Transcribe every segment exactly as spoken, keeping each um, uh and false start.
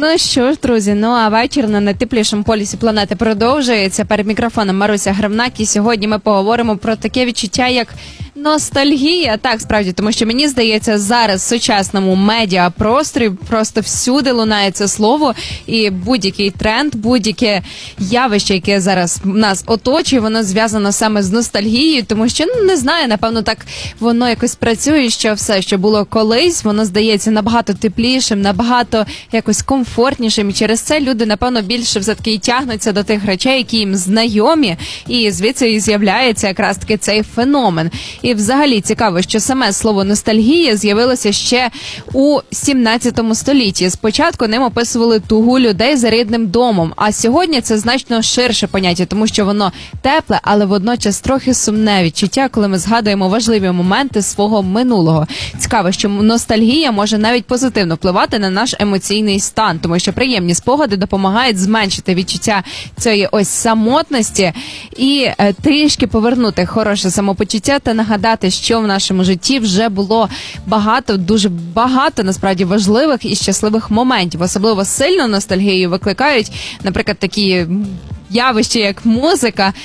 Ну що ж, друзі, ну а вечір на найтеплішому полюсі планети продовжується. Перед мікрофоном Маруся Гремнак, і сьогодні ми поговоримо про таке відчуття, як ностальгія. Так, справді, тому що мені здається, зараз в сучасному медіапросторі просто всюди лунає це слово, і будь-який тренд, будь-яке явище, яке зараз нас оточує, воно зв'язано саме з ностальгією, тому що, ну, не знаю, напевно, так воно якось працює, що все, що було колись, воно здається набагато теплішим, набагато якось комфортнішим, і через це люди, напевно, більше все-таки і тягнуться до тих речей, які їм знайомі, і звідси і з'являється якраз таки цей феномен. І взагалі цікаво, що саме слово ностальгія з'явилося ще у сімнадцятому столітті. Спочатку ним описували тугу людей за рідним домом, а сьогодні це значно ширше поняття, тому що воно тепле, але водночас трохи сумне відчуття, коли ми згадуємо важливі моменти свого минулого. Цікаво, що ностальгія може навіть позитивно впливати на наш емоційний стан, тому що приємні спогади допомагають зменшити відчуття цієї ось самотності і е, трішки повернути хороше самопочуття та нагадати, що в нашому житті вже було багато, дуже багато, насправді, важливих і щасливих моментів. Особливо сильну ностальгію викликають, наприклад, такі явище, як музика,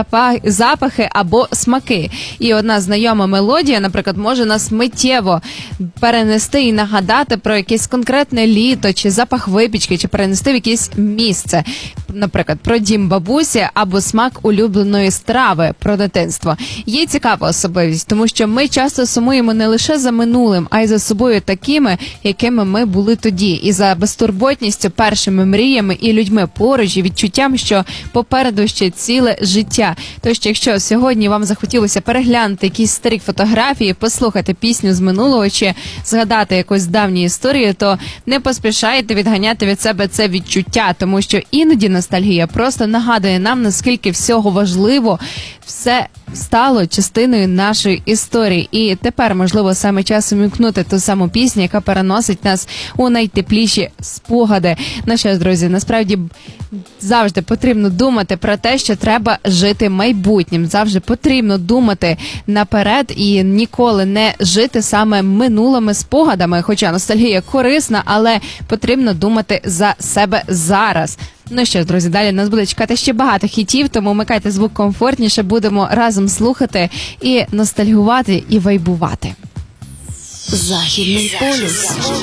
запахи або смаки. І одна знайома мелодія, наприклад, може нас миттєво перенести і нагадати про якесь конкретне літо, чи запах випічки, чи перенести в якесь місце. Наприклад, про дім бабусі або смак улюбленої страви, про дитинство. Є цікава особливість, тому що ми часто сумуємо не лише за минулим, а й за собою такими, якими ми були тоді. І за безтурботністю, першими мріями і людьми поруч, і відчуттям, що попереду ще ціле життя. Тож, якщо сьогодні вам захотілося переглянути якісь старі фотографії, послухати пісню з минулого чи згадати якусь давню історію, то не поспішайте відганяти від себе це відчуття, тому що іноді ностальгія просто нагадує нам, наскільки всього важливо все стало частиною нашої історії. І тепер, можливо, саме час умікнути ту саму пісню, яка переносить нас у найтепліші спогади. Ну що ж, друзі, насправді завжди потрібно думати про те, що треба жити майбутнім. Завжди потрібно думати наперед і ніколи не жити саме минулими спогадами. Хоча ностальгія корисна, але потрібно думати за себе зараз. Ну що ж, друзі, далі нас буде чекати ще багато хітів, тому вмикайте звук комфортніше, будемо разом слухати і ностальгувати, і вайбувати. Західний полюс.